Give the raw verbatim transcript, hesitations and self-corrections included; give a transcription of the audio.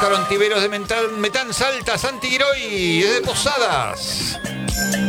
tocaron Tiberos de Metán, Metán Salta, Santi Giroy, desde Posadas.